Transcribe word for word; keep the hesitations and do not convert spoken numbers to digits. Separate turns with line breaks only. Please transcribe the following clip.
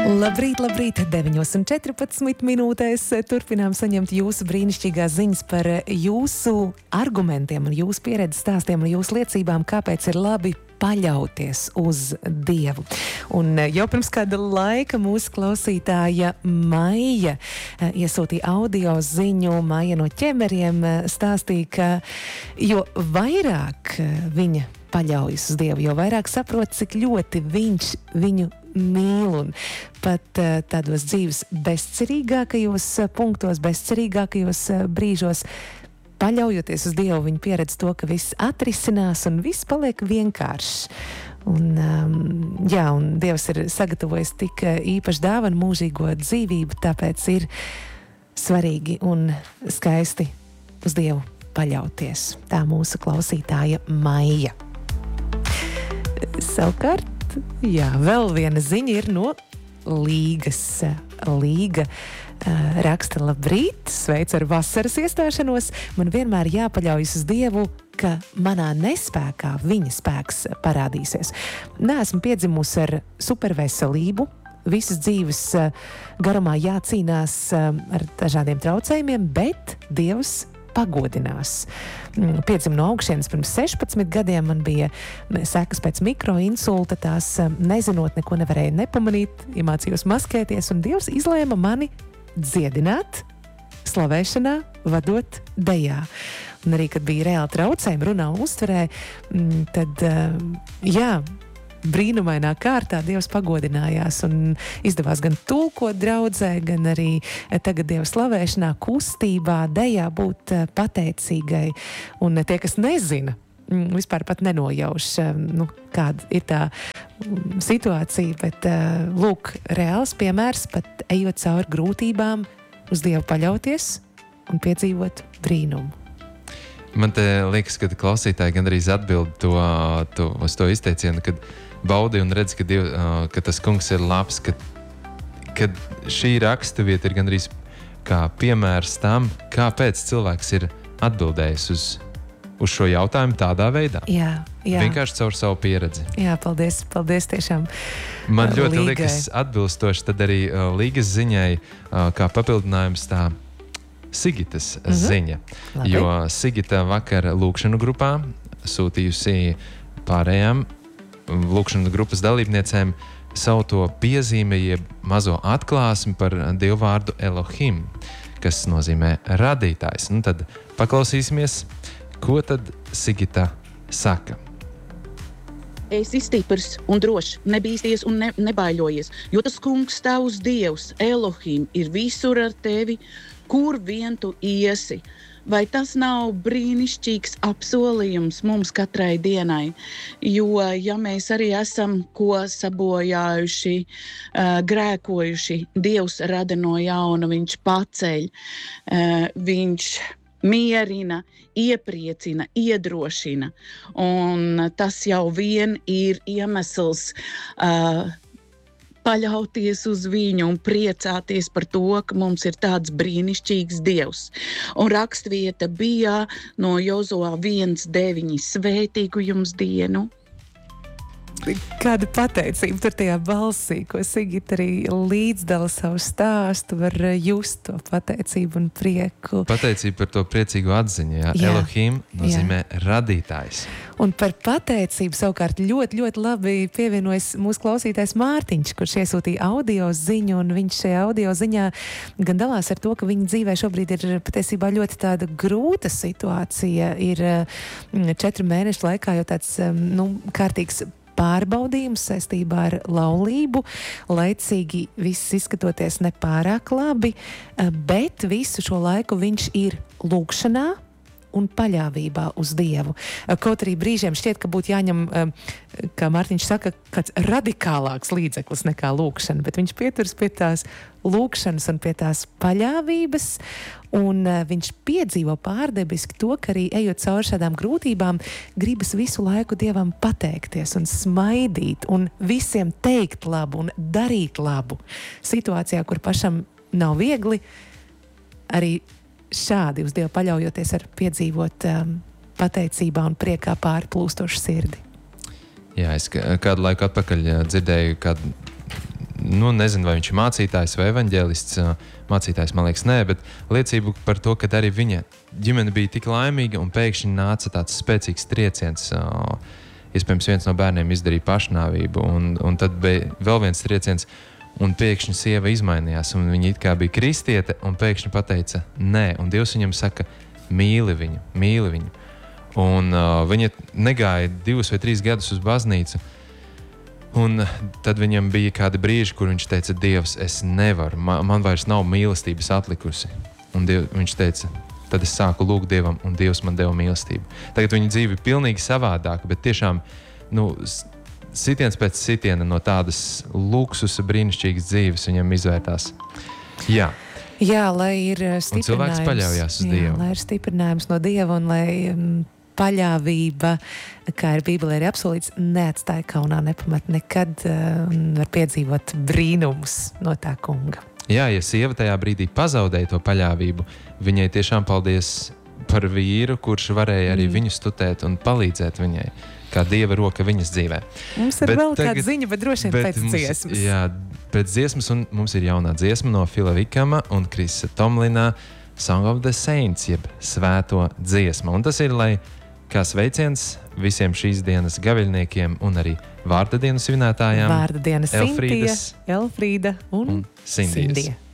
Labrīt, labrīt, deviņos un četrpadsmit minūtēs turpinām saņemt jūsu brīnišķīgās ziņas par jūsu argumentiem un jūsu pieredzes stāstiem un jūsu liecībām, kāpēc ir labi paļauties uz Dievu. Un jau pirms kāda laika mūsu klausītāja Maija iesūtīja audio ziņu. Maija no Ķemeriem stāstīja, ka jo vairāk viņa paļaujas uz Dievu, jo vairāk saprot, cik ļoti viņš viņu mīl, un pat uh, tādos dzīves bezcerīgākajos uh, punktos, bezcerīgākajos uh, brīžos, paļaujoties uz Dievu, viņi pieredz to, ka viss atrisinās un viss paliek vienkāršs. Un, um, jā, un Dievs ir sagatavojis tik uh, īpašu dāvanu mūžīgo dzīvību, tāpēc ir svarīgi un skaisti uz Dievu paļauties. Tā mūsu klausītāja Maija. Savukārt, jā, vēl viena ziņa ir no Līgas. Līga uh, raksta: labrīt, sveic ar vasaras iestāšanos. Man vienmēr jāpaļaujas uz Dievu, ka manā nespēkā viņa spēks parādīsies. Neesmu piedzimusi ar superveselību. Visas dzīves uh, garumā jācīnās uh, ar dažādiem traucējumiem, bet Dievs pagodinās. Piedzimu no augšienes pirms sešpadsmit gadiem, man bija sekas pēc mikroinsulta, tās nezinot, neko nevarēja nepamanīt, iemācījos maskēties, un Dievs izlēma mani dziedināt, slavēšanā, vadot dejā. Un arī, kad bija reāli traucējumi runā un uztverē, tad, jā, brīnumainā kārtā Dievs pagodinājās un izdevās gan tulkot draudzē, gan arī tagad Dieva slavēšanā, kustībā, dejā būt pateicīgai. Un tie, kas nezina, vispār pat nenojauš, nu, kāda ir tā situācija, bet lūk, reāls piemērs, pat ejot cauri grūtībām, uz Dievu paļauties un piedzīvot brīnumu.
Man te liekas, ka klausītāji gandrīz atbild to, to, uz to izteicienu, kad baudi un redz, ka, Diev, ka tas kungs ir labs, ka, kad šī raksturvieta ir gandrīz kā piemērs tam, kāpēc cilvēks ir atbildējis uz, uz šo jautājumu tādā veidā.
Jā, jā.
Vienkārši caur savu pieredzi.
Jā, paldies, paldies tiešām.
Man ļoti
Līgai.
liekas atbilstoši tad arī uh, Līgas ziņai, uh, kā papildinājums tā Sigitas mm-hmm. ziņa.
Labi.
Jo Sigita vakar lūkšanu grupā sūtījusi pārējām lūkšanu grupas dalībniecēm savu to piezīmi, jeb mazo atklāsmi par dievvvārdu Elohim, kas nozīmē radītājs. Nu tad paklausīsimies, ko tad Sigita saka.
Esi stiprs un drošs, nebīsties un ne, nebaiļojies, jo tas kungs tavs Dievs, Elohim, ir visur ar tevi, kur vien tu iesi. Vai tas nav brīnišķīgs apsolījums mums katrai dienai? Jo, ja mēs arī esam ko sabojājuši, uh, grēkojuši, Dievs rada no jauna, viņš paceļ, uh, viņš mierina, iepriecina, iedrošina. Un tas jau vien ir iemesls uh, paļauties uz viņu un priecāties par to, ka mums ir tāds brīnišķīgs Dievs. Un rakstvieta bija no Jozuā viens deviņi. Svētīgu jums dienu!
Kāda pateicība tur tajā balsī, ko Sigita arī līdzdala savu stāstu, var just to pateicību un prieku.
Pateicība par to priecīgo atziņu, jā.
Jā.
Elohim nozīmē jā. radītājs.
Un par pateicību savukārt ļoti, ļoti labi pievienojas mūsu klausītājs Mārtiņš, kurš iesūtīja audio ziņu, un viņš šajā audio ziņā gan dalās ar to, ka viņa dzīvē šobrīd ir patiesībā ļoti tāda grūta situācija. Ir četru mēnešu laikā jau tāds, nu, kārtīgs pārbaudījums saistībā ar laulību, laicīgi viss izskatoties nepārāk labi, bet visu šo laiku viņš ir lūkšanā un paļāvībā uz Dievu. Kaut arī brīžiem šķiet, ka būtu jāņem, kā Mārtiņš saka, kāds radikālāks līdzeklis nekā lūkšana, bet viņš pieturas pie tās lūkšanas un pie tās paļāvības, un viņš piedzīvo pārdebiski to, ka arī ejot cauri šādām grūtībām, gribas visu laiku Dievam pateikties un smaidīt un visiem teikt labu un darīt labu. Situācijā, kur pašam nav viegli, arī šādi uz Dievu paļaujoties ar piedzīvot um, pateicībā un priekā pārplūstošu sirdi.
Jā, es kādu laiku atpakaļ dzirdēju kādu nu, nezinu, vai viņš ir mācītājs vai evaņģēlists. Mācītājs, man liekas, nē, bet liecību par to, ka arī viņa ģimene bija tik laimīga un pēkšņi nāca tāds spēcīgs trieciens. Iespējams, viens no bērniem izdarīja pašnāvību, un, un tad bija vēl viens trieciens, un pēkšņi sieva izmainījās, un viņa it kā bija kristiete, un pēkšņi pateica nē, un Dievs viņam saka, mīli viņu, mīli viņu. Un uh, viņa negāja divus vai trīs gadus uz baznīcu, un tad viņam bija kādi brīži, kur viņš teica, Dievs, es nevaru, man, man vairs nav mīlestības atlikusi. Un Diev, viņš teica, tad es sāku lūgt Dievam, un Dievs man deva mīlestību. Tagad viņa dzīve ir pilnīgi savādāka, bet tiešām, nu, sitiens pēc sitiena no tādas luksusa brīnišķīgas dzīves viņam izvērtās. Jā.
Jā, lai ir stiprinājums.
Un cilvēks paļaujās uz
jā,
Dievu.
Lai ir stiprinājums no Dieva un lai um, paļāvība, kā ir Bībelē arī apsolīts, neatstāja kaunā, nepamet nekad uh, un var piedzīvot brīnumus no tā kunga.
Jā, ja sieva tajā brīdī pazaudēja to paļāvību, viņai tiešām paldies par vīru, kurš varēja arī mm. viņu studēt un palīdzēt viņai, kā Dieva roka viņas dzīvē.
Mums ir bet vēl tagad, kāda ziņa, bet droši vien pēc
mums,
dziesmas.
Jā, pēc dziesmas, un mums ir jaunā dziesma no Fila Vikama un Krisa Tomlina, Song of the Saints, jeb svēto dziesma. Un tas ir, lai kā sveiciens visiem šīs dienas gaviļniekiem un arī vārda dienas svinētājām.
Vārda dienas
Elfrīdas,
Elfrīda un,
un Sindijas.
Sindija.